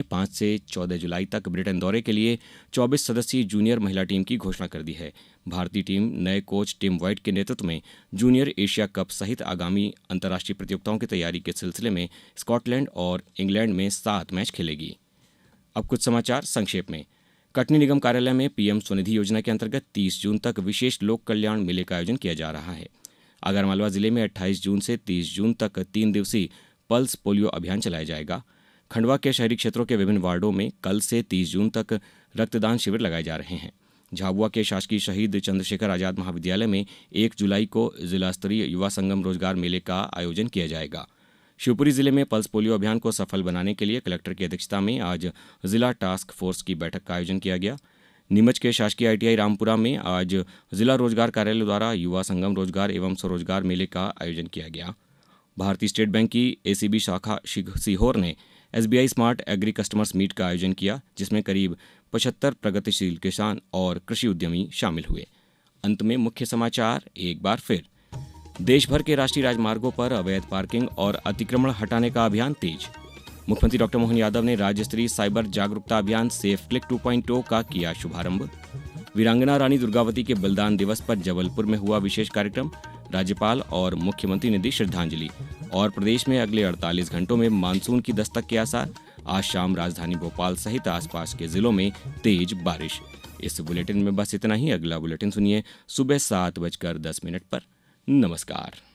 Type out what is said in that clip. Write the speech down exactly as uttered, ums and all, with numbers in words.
पाँच से चौदह जुलाई तक ब्रिटेन दौरे के लिए चौबीस सदस्यीय जूनियर महिला टीम की घोषणा कर दी है। भारतीय टीम नए कोच टिम वाइट के नेतृत्व में जूनियर एशिया कप सहित आगामी अंतर्राष्ट्रीय प्रतियोगिताओं की तैयारी के सिलसिले में स्कॉटलैंड और इंग्लैंड में सात मैच खेलेगी। अब कुछ समाचार संक्षेप में। कटनी निगम कार्यालय में पीएम स्वनिधि योजना के अंतर्गत तीस जून तक विशेष लोक कल्याण मेले का आयोजन किया जा रहा है। आगरमालवा जिले में अट्ठाईस जून से तीस जून तक तीन दिवसीय पल्स पोलियो अभियान चलाया जाएगा। खंडवा के शहरी क्षेत्रों के विभिन्न वार्डों में कल से तीस जून तक रक्तदान शिविर लगाए जा रहे हैं। झाबुआ के शासकीय शहीद चंद्रशेखर आजाद महाविद्यालय में एक जुलाई को जिला स्तरीय युवा संगम रोजगार मेले का आयोजन किया जाएगा। शिवपुरी जिले में पल्स पोलियो अभियान को सफल बनाने के लिए कलेक्टर की अध्यक्षता में आज जिला टास्क फोर्स की बैठक का आयोजन किया गया। नीमच के शासकीय आईटीआई रामपुरा में आज जिला रोजगार कार्यालय द्वारा युवा संगम रोजगार एवं स्वरोजगार मेले का आयोजन किया गया। भारतीय स्टेट बैंक की एसीबी शाखा सीहोर ने SBI smart agree customers meet का आयोजन किया, जिसमें करीब पचहत्तर प्रगतिशील किसान और कृषि उद्यमी शामिल हुए। अंत में मुख्य समाचार एक बार फिर। देश भर के राष्ट्रीय राजमार्गों पर अवैध पार्किंग और अतिक्रमण हटाने का अभियान तेज। मुख्यमंत्री डॉक्टर मोहन यादव ने राज्य स्तरीय साइबर जागरूकता अभियान सेफ क्लिक टू पॉइंट ओ का किया शुभारंभ। वीरांगना रानी दुर्गावती के बलिदान दिवस पर जबलपुर में हुआ विशेष कार्यक्रम। राज्यपाल और मुख्यमंत्री ने दी श्रद्धांजलि। और प्रदेश में अगले अड़तालीस घंटों में मानसून की दस्तक के आसार। आज शाम राजधानी भोपाल सहित आसपास के जिलों में तेज बारिश। इस बुलेटिन में बस इतना ही। अगला बुलेटिन सुनिए सुबह सात बजकर दस मिनट पर। नमस्कार।